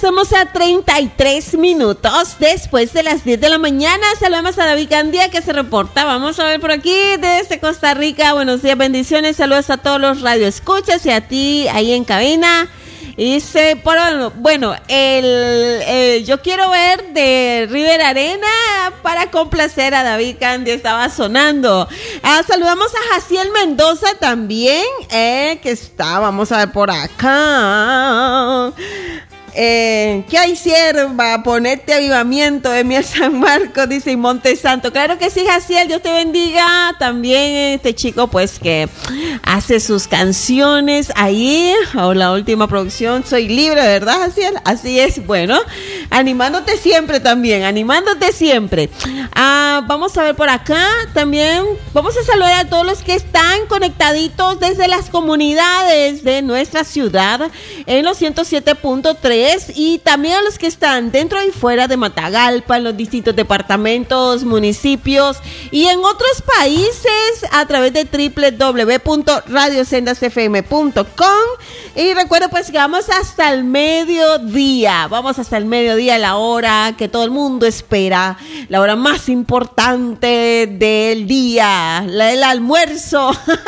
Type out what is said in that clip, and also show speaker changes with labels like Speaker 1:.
Speaker 1: estamos a 33 minutos después de las 10 de la mañana. Saludamos a David Gandía que se reporta. Vamos a ver por aquí desde Costa Rica. Buenos días, bendiciones. Saludos a todos los radioescuchas y a ti ahí en cabina. Dice, bueno, yo quiero ver de River Arena para complacer a David Candy, estaba sonando. Saludamos a Jaciel Mendoza también, que está, vamos a ver por acá. ¿Qué hay, sierva? Ponerte avivamiento de mi San Marcos, dice, y Monte Santo. Claro que sí, Jaciel, Dios te bendiga. También este chico, pues, que hace sus canciones ahí, o la última producción, Soy Libre, ¿verdad, Jaciel? Así es, bueno, animándote siempre también, animándote siempre. Vamos a ver por acá, también vamos a saludar a todos los que están conectaditos desde las comunidades de nuestra ciudad en los 107.3 y también a los que están dentro y fuera de Matagalpa, en los distintos departamentos, municipios y en otros países a través de www.radiosendasfm.com. Y recuerda pues que vamos hasta el mediodía, la hora que todo el mundo espera, la hora más importante del día, el almuerzo.